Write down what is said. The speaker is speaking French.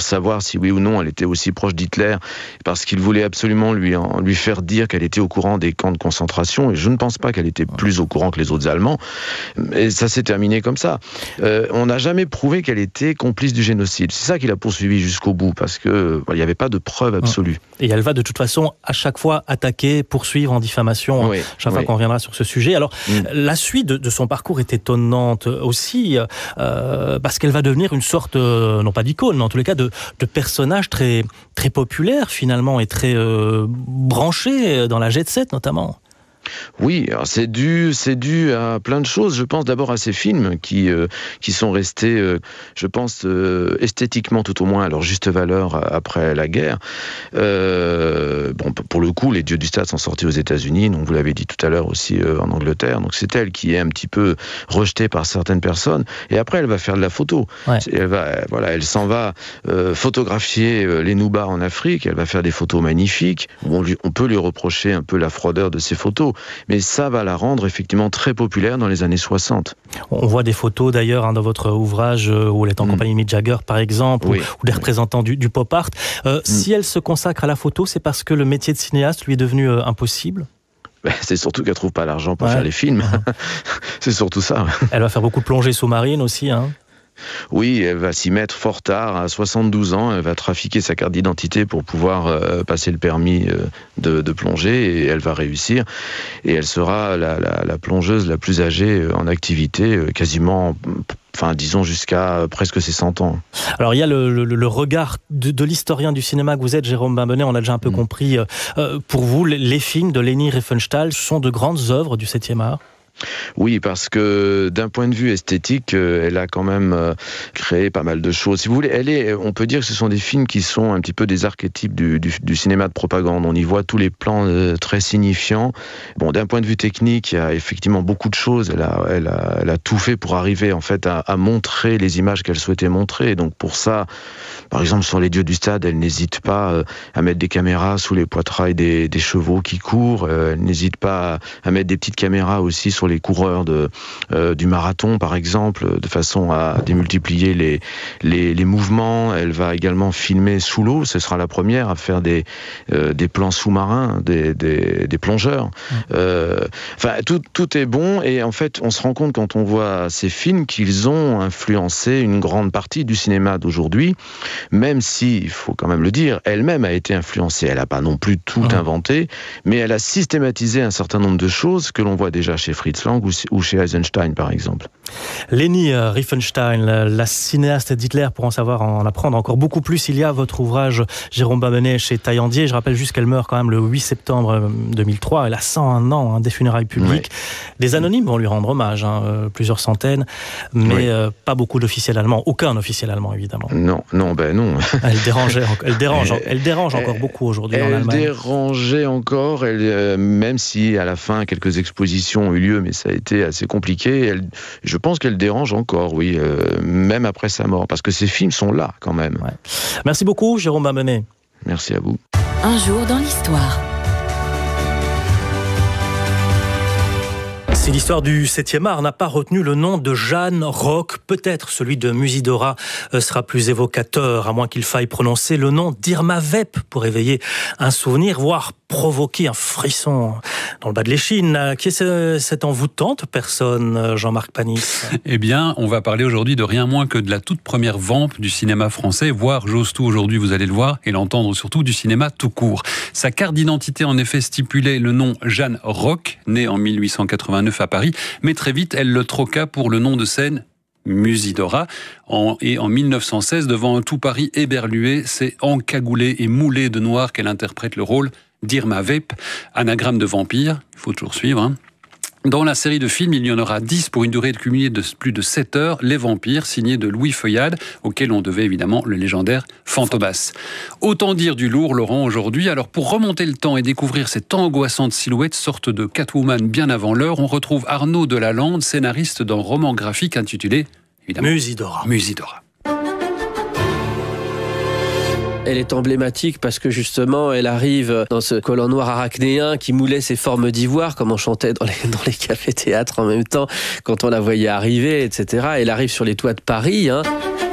savoir si oui ou non elle était aussi proche d'Hitler, parce qu'il voulait absolument lui faire dire qu'elle était au courant des camps de concentration, et je ne pense pas qu'elle était plus au courant que les autres Allemands, et ça s'est terminé comme ça. On n'a jamais prouvé qu'elle était complice du génocide. C'est ça qu'il a poursuivi jusqu'au bout, parce que il n'y avait pas de preuve absolue. Et elle va de toute façon à chaque fois attaquer, poursuivre en diffamation, chaque fois qu'on reviendra sur ce sujet. Alors, la suite de son parcours est étonnante aussi, parce qu'elle va devenir une sorte, non pas d'icône, mais en tous les cas de personnage très, très populaire finalement, et très branché dans la jet set notamment. Oui, alors c'est dû à plein de choses. Je pense d'abord à ces films qui sont restés, je pense, esthétiquement tout au moins à leur juste valeur après la guerre. Bon, pour le coup, Les Dieux du Stade sont sortis aux États-Unis, donc vous l'avez dit tout à l'heure aussi en Angleterre. Donc c'est elle qui est un petit peu rejetée par certaines personnes. Et après, elle va faire de la photo. Ouais. Elle s'en va photographier les Noubas en Afrique. Elle va faire des photos magnifiques. On peut lui reprocher un peu la froideur de ces photos. Mais ça va la rendre effectivement très populaire dans les années 60. On voit des photos d'ailleurs dans votre ouvrage où elle est en compagnie de Mick Jagger par exemple, ou des représentants du pop art. Si elle se consacre à la photo, c'est parce que le métier de cinéaste lui est devenu impossible? C'est surtout qu'elle ne trouve pas l'argent pour faire les films. C'est surtout ça. Elle va faire beaucoup de plongées sous-marines aussi, hein. Oui, elle va s'y mettre fort tard, à 72 ans, elle va trafiquer sa carte d'identité pour pouvoir passer le permis de plonger, et elle va réussir, et elle sera la plongeuse la plus âgée en activité, quasiment, disons jusqu'à presque ses 100 ans. Alors il y a le regard de l'historien du cinéma que vous êtes, Jérôme Bain-Bonnet, on a déjà un peu compris. Pour vous, les films de Leni Riefenstahl sont de grandes œuvres du 7e art? Oui, parce que d'un point de vue esthétique, elle a quand même créé pas mal de choses. Si vous voulez, on peut dire que ce sont des films qui sont un petit peu des archétypes du cinéma de propagande. On y voit tous les plans très signifiants. Bon, d'un point de vue technique, il y a effectivement beaucoup de choses. Elle a tout fait pour arriver en fait à montrer les images qu'elle souhaitait montrer. Donc pour ça, par exemple sur Les Dieux du Stade, elle n'hésite pas à mettre des caméras sous les poitrails des chevaux qui courent. Elle n'hésite pas à mettre des petites caméras aussi sur les coureurs du marathon, par exemple, de façon à démultiplier les mouvements. Elle va également filmer sous l'eau. Ce sera la première à faire des plans sous-marins, des plongeurs. Tout est bon, et en fait, on se rend compte quand on voit ces films qu'ils ont influencé une grande partie du cinéma d'aujourd'hui, même si, il faut quand même le dire, elle-même a été influencée. Elle n'a pas non plus tout inventé, mais elle a systématisé un certain nombre de choses que l'on voit déjà chez Fritz Lang ou chez Eisenstein, par exemple. Leni Riefenstahl, la cinéaste d'Hitler, pour en apprendre encore beaucoup plus, il y a votre ouvrage, Jérôme Bain-Bonnet, chez Taillandier. Je rappelle juste qu'elle meurt quand même le 8 septembre 2003. Elle a 101 ans, des funérailles publiques. Des anonymes vont lui rendre hommage, plusieurs centaines, mais pas beaucoup d'officiels allemands. Aucun officiel allemand, évidemment. Non. Elle dérange encore beaucoup aujourd'hui en Allemagne. Elle dérangeait encore, même si à la fin quelques expositions ont eu lieu, mais ça a été assez compliqué. Je pense qu'elle dérange encore, oui, même après sa mort, parce que ces films sont là quand même. Ouais. Merci beaucoup, Jérôme Bain-Bonnet. Merci à vous. Un jour dans l'histoire. Si l'histoire du 7e art n'a pas retenu le nom de Jeanne Roch, peut-être celui de Musidora sera plus évocateur, à moins qu'il faille prononcer le nom d'Irma Vep pour éveiller un souvenir, voire provoquer un frisson dans le bas de l'échine. Qui est cette envoûtante personne, Jean-Marc Panis? Eh bien, on va parler aujourd'hui de rien moins que de la toute première vampe du cinéma français, voire, j'ose tout aujourd'hui, vous allez le voir, et l'entendre surtout, du cinéma tout court. Sa carte d'identité, en effet, stipulait le nom Jeanne Roch, née en 1889 à Paris, mais très vite, elle le troqua pour le nom de scène Musidora. Et en 1916, devant un tout Paris éberlué, c'est encagoulée et moulée de noir qu'elle interprète le rôle d'Irma Vep, anagramme de vampire. Il faut toujours suivre, Dans la série de films, il y en aura 10 pour une durée cumulée de plus de 7 heures. Les Vampires, signé de Louis Feuillade, auquel on devait évidemment le légendaire Fantomas. Autant dire du lourd, Laurent, aujourd'hui. Alors, pour remonter le temps et découvrir cette angoissante silhouette, sorte de Catwoman bien avant l'heure, on retrouve Arnaud Delalande, scénariste d'un roman graphique intitulé, évidemment, Musidora. Elle est emblématique parce que justement, elle arrive dans ce collant noir arachnéen qui moulait ses formes d'ivoire, comme on chantait dans les cafés-théâtres en même temps, quand on la voyait arriver, etc. Elle arrive sur les toits de Paris,